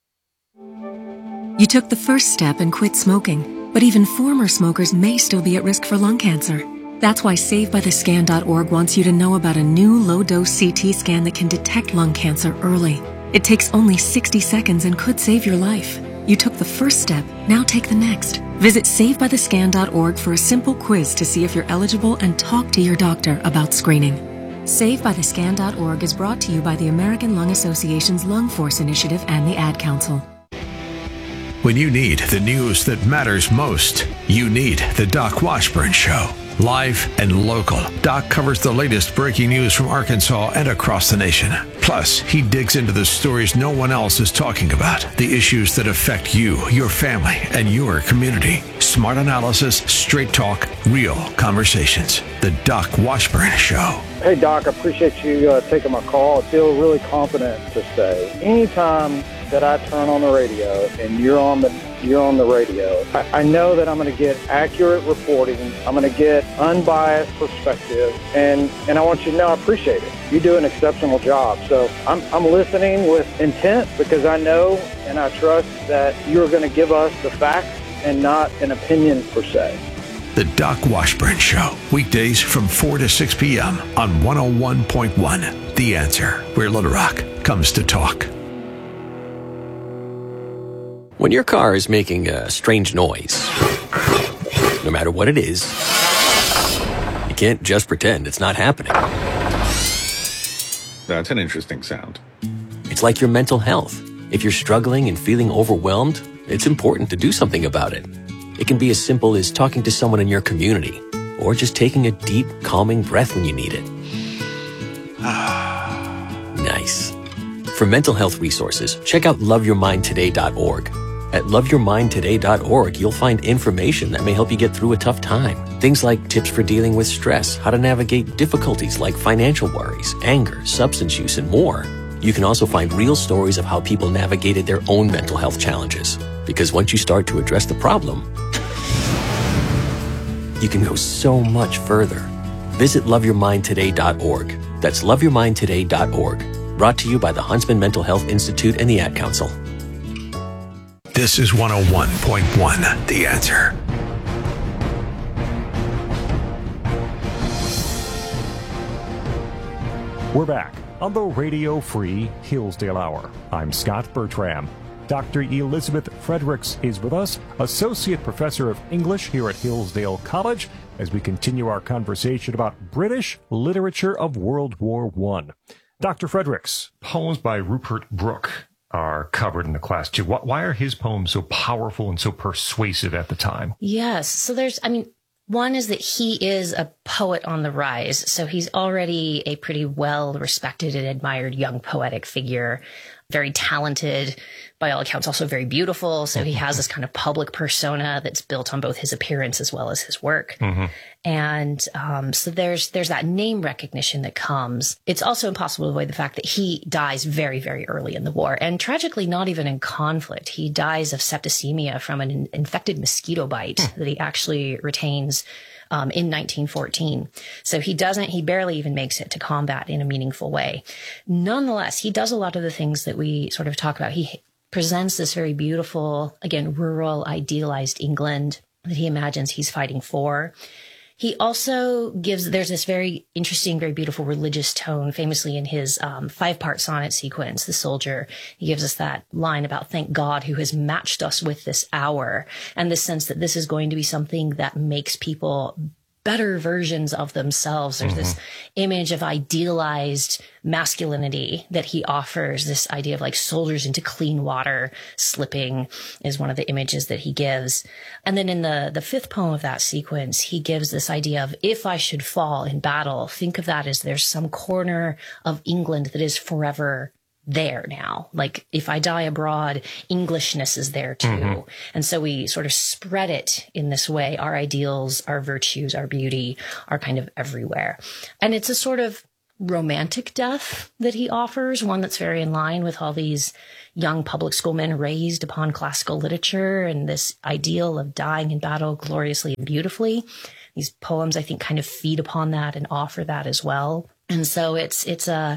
You took the first step and quit smoking, but even former smokers may still be at risk for lung cancer. That's why Save By The Scan dot org wants you to know about a new low-dose C T scan that can detect lung cancer early. It takes only sixty seconds and could save your life. You took the first step, now take the next. Visit Save By The Scan dot org for a simple quiz to see if you're eligible and talk to your doctor about screening. Save By The Scan dot org is brought to you by the American Lung Association's Lung Force Initiative and the Ad Council. When you need the news that matters most, you need the Doc Washburn Show. Live and local, Doc covers the latest breaking news from Arkansas and across the nation. Plus, he digs into the stories no one else is talking about, the issues that affect you, your family, and your community. Smart analysis, straight talk, real conversations. The Doc Washburn Show. Hey, Doc, I appreciate you uh, taking my call. I feel really confident to say anytime that I turn on the radio and you're on the you're on the radio, I, I know that I'm going to get accurate reporting. I'm going to get unbiased perspective, and, and I want you to know I appreciate it. You do an exceptional job. So I'm, I'm listening with intent because I know and I trust that you're going to give us the facts and not an opinion per se. The Doc Washburn Show, weekdays from four to six p.m. on one oh one point one. The Answer, where Little Rock comes to talk. When your car is making a strange noise, no matter what it is, you can't just pretend it's not happening. That's an interesting sound. It's like your mental health. If you're struggling and feeling overwhelmed, it's important to do something about it. It can be as simple as talking to someone in your community, or just taking a deep, calming breath when you need it. Nice. For mental health resources, check out love your mind today dot org. At love your mind today dot org, you'll find information that may help you get through a tough time. Things like tips for dealing with stress, how to navigate difficulties like financial worries, anger, substance use, and more. You can also find real stories of how people navigated their own mental health challenges. Because once you start to address the problem, you can go so much further. Visit love your mind today dot org. That's love your mind today dot org. Brought to you by the Huntsman Mental Health Institute and the Ad Council. This is one oh one point one, The Answer. We're back on the Radio Free Hillsdale Hour. I'm Scott Bertram. Doctor Elizabeth Fredericks is with us, Associate Professor of English here at Hillsdale College, as we continue our conversation about British literature of World War One. Doctor Fredericks, poems by Rupert Brooke are covered in the class too. Why are his poems so powerful and so persuasive at the time? Yes. So there's, I mean, one is that he is a poet on the rise. So he's already a pretty well respected and admired young poetic figure, very talented, by all accounts, also very beautiful. So he has this kind of public persona that's built on both his appearance as well as his work. Mm-hmm. And um, so there's there's that name recognition that comes. It's also impossible to avoid the fact that he dies very, very early in the war. And tragically, not even in conflict. He dies of septicemia from an in- infected mosquito bite mm. that he actually retains um, in nineteen fourteen. So he doesn't, he barely even makes it to combat in a meaningful way. Nonetheless, he does a lot of the things that we sort of talk about. He presents this very beautiful, again, rural, idealized England that he imagines he's fighting for. He also gives, there's this very interesting, very beautiful religious tone, famously in his um, five-part sonnet sequence, The Soldier. He gives us that line about thank God who has matched us with this hour, and this sense that this is going to be something that makes people better versions of themselves. There's mm-hmm. this image of idealized masculinity that he offers. This idea of like soldiers into clean water slipping is one of the images that he gives. And then in the, the fifth poem of that sequence, he gives this idea of if I should fall in battle, think of that as there's some corner of England that is forever there now. Like if I die abroad, Englishness is there too. Mm-hmm. And so we sort of spread it in this way. Our ideals, our virtues, our beauty are kind of everywhere. And it's a sort of romantic death that he offers, one that's very in line with all these young public schoolmen raised upon classical literature and this ideal of dying in battle gloriously and beautifully. These poems, I think, kind of feed upon that and offer that as well. And so it's it's a,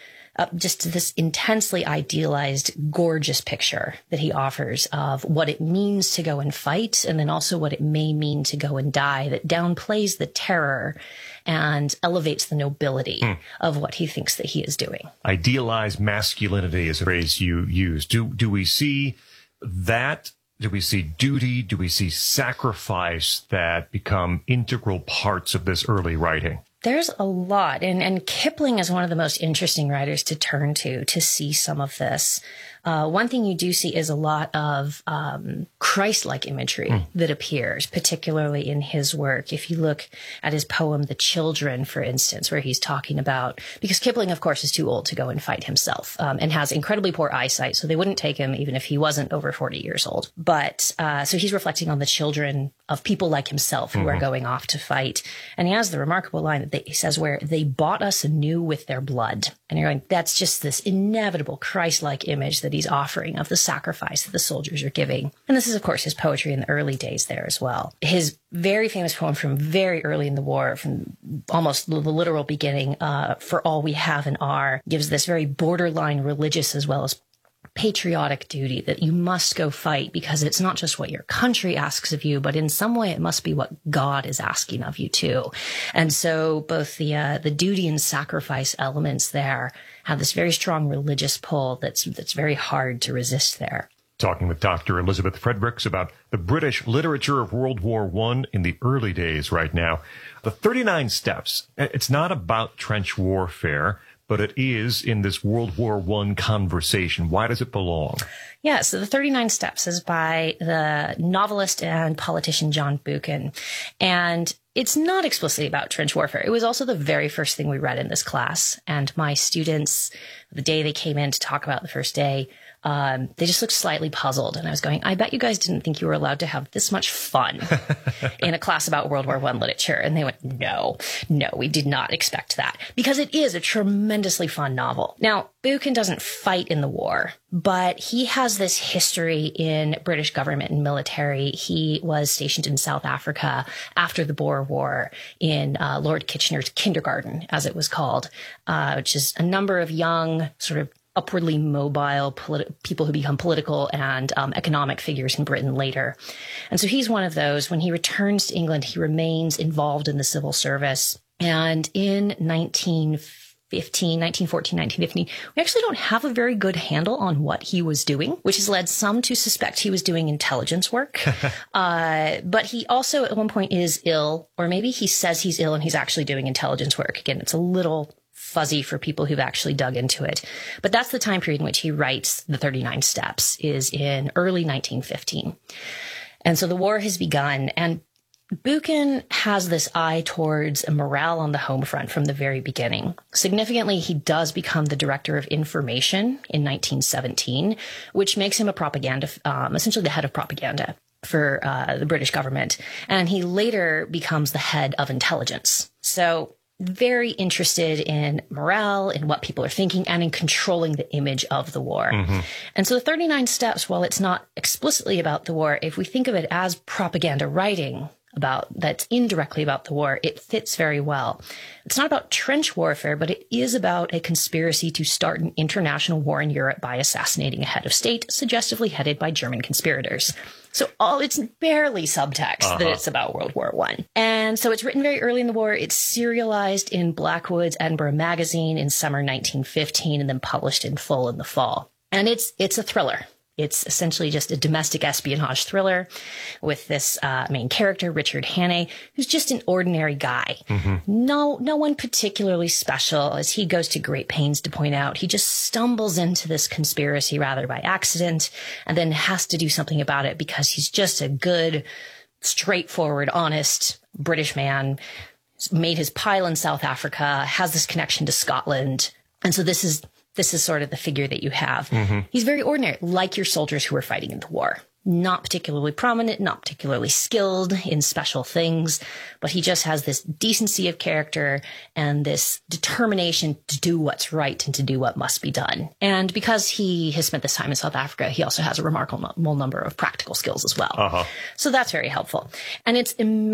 a just this intensely idealized, gorgeous picture that he offers of what it means to go and fight, and then also what it may mean to go and die, that downplays the terror and elevates the nobility hmm. of what he thinks that he is doing. Idealized masculinity is a phrase you use. Do do we see that? Do we see duty? Do we see sacrifice that become integral parts of this early writing? There's a lot. And, and Kipling is one of the most interesting writers to turn to, to see some of this. Uh, one thing you do see is a lot of um, Christ-like imagery mm. that appears, particularly in his work. If you look at his poem, The Children, for instance, where he's talking about, because Kipling, of course, is too old to go and fight himself um, and has incredibly poor eyesight, so they wouldn't take him even if he wasn't over forty years old. But uh, so he's reflecting on the children of people like himself who mm-hmm. are going off to fight. And he has the remarkable line that they, he says where they bought us anew with their blood. And you're going, that's just this inevitable Christ-like image that he's offering of the sacrifice that the soldiers are giving. And this is, of course, his poetry in the early days there as well. His very famous poem from very early in the war, from almost the literal beginning, uh, For All We Have and Are, gives this very borderline religious as well as patriotic duty that you must go fight, because it's not just what your country asks of you, but in some way it must be what God is asking of you too. And so both the uh, the duty and sacrifice elements there have this very strong religious pull that's that's very hard to resist there. Talking with Doctor Elizabeth Fredericks about the British literature of World War One in the early days right now. The thirty-nine Steps, it's not about trench warfare, but it is in this World War One conversation. Why does it belong? Yeah, so the thirty-nine Steps is by the novelist and politician John Buchan. And it's not explicitly about trench warfare. It was also the very first thing we read in this class. And my students, the day they came in to talk about the first day, Um, they just looked slightly puzzled. And I was going, I bet you guys didn't think you were allowed to have this much fun in a class about World War One literature. And they went, no, no, we did not expect that, because it is a tremendously fun novel. Now, Buchan doesn't fight in the war, but he has this history in British government and military. He was stationed in South Africa after the Boer War in uh, Lord Kitchener's kindergarten, as it was called, uh, which is a number of young sort of upwardly mobile politi- people who become political and um, economic figures in Britain later. And so he's one of those. When he returns to England, he remains involved in the civil service. And in nineteen fifteen, nineteen fourteen, nineteen fifteen, we actually don't have a very good handle on what he was doing, which has led some to suspect he was doing intelligence work. uh, but he also at one point is ill, or maybe he says he's ill and he's actually doing intelligence work. Again, it's a little fuzzy for people who've actually dug into it. But that's the time period in which he writes the thirty-nine Steps, is in early nineteen fifteen. And so the war has begun, and Buchan has this eye towards morale on the home front from the very beginning. Significantly, he does become the director of information in nineteen seventeen, which makes him a propaganda, um, essentially the head of propaganda for uh, the British government. And he later becomes the head of intelligence. So very interested in morale, in what people are thinking, and in controlling the image of the war. Mm-hmm. And so the thirty-nine Steps, while it's not explicitly about the war, if we think of it as propaganda writing about that's indirectly about the war, it fits very well. It's not about trench warfare, but it is about a conspiracy to start an international war in Europe by assassinating a head of state, suggestively headed by German conspirators. So all it's barely subtext uh-huh. that it's about World War One. And so it's written very early in the war. It's serialized in Blackwood's Edinburgh Magazine in summer nineteen fifteen, and then published in full in the fall. And it's it's a thriller. It's essentially just a domestic espionage thriller with this uh, main character, Richard Hannay, who's just an ordinary guy. Mm-hmm. No, no one particularly special, as he goes to great pains to point out. He just stumbles into this conspiracy rather by accident, and then has to do something about it because he's just a good, straightforward, honest British man. He's made his pile in South Africa, has this connection to Scotland. And so this is this is sort of the figure that you have. Mm-hmm. He's very ordinary, like your soldiers who were fighting in the war. Not particularly prominent, not particularly skilled in special things, but he just has this decency of character and this determination to do what's right and to do what must be done. And because he has spent this time in South Africa, he also has a remarkable number of practical skills as well. Uh-huh. So that's very helpful. And it's immense.